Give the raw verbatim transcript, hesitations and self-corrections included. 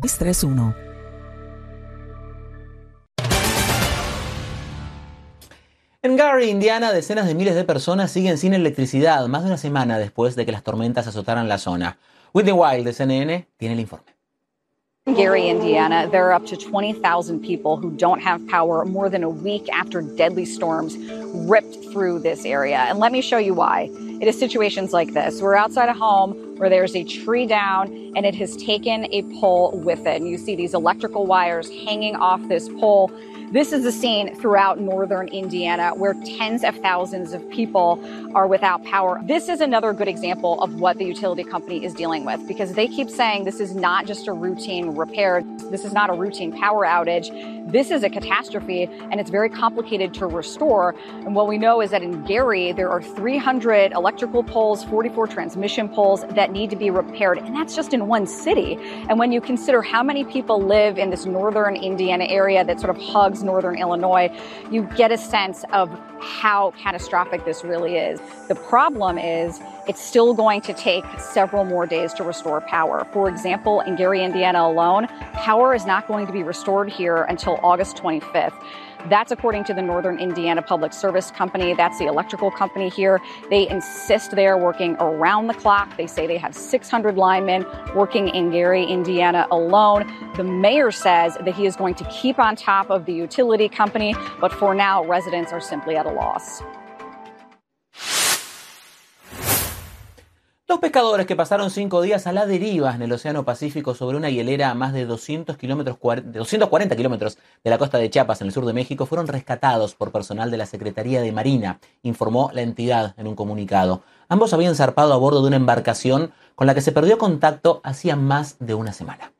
seis tres uno. En Gary, Indiana, decenas de miles de personas siguen sin electricidad, más de una semana después de que las tormentas azotaran la zona. Whitney Wild, de C N N, tiene el informe. In Gary, Indiana, there are up to twenty thousand people who don't have power more than a week after deadly storms ripped through this area. And let me show you why. It is situations like this. We're outside a home where there's a tree down and it has taken a pole with it. And you see these electrical wires hanging off this pole. This is the scene throughout northern Indiana where tens of thousands of people are without power. This is another good example of what the utility company is dealing with, because they keep saying this is not just a routine repair. This is not a routine power outage. This is a catastrophe, and it's very complicated to restore. And what we know is that in Gary, there are three hundred electrical poles, forty-four transmission poles that need to be repaired. And that's just in one city. And when you consider how many people live in this northern Indiana area that sort of hugs northern Illinois, you get a sense of how catastrophic this really is. The problem is it's still going to take several more days to restore power. For example, in Gary, Indiana alone, power is not going to be restored here until August twenty-fifth. That's according to the Northern Indiana Public Service Company. That's the electrical company here. They insist they are working around the clock. They say they have six hundred linemen working in Gary, Indiana alone. The mayor says that he is going to keep on top of the utility company, but for now, residents are simply at a loss. Los pescadores que pasaron cinco días a la deriva en el Océano Pacífico sobre una hielera a más de doscientos kilómetros, doscientos cuarenta kilómetros de la costa de Chiapas, en el sur de México, fueron rescatados por personal de la Secretaría de Marina, informó la entidad en un comunicado. Ambos habían zarpado a bordo de una embarcación con la que se perdió contacto hacía más de una semana.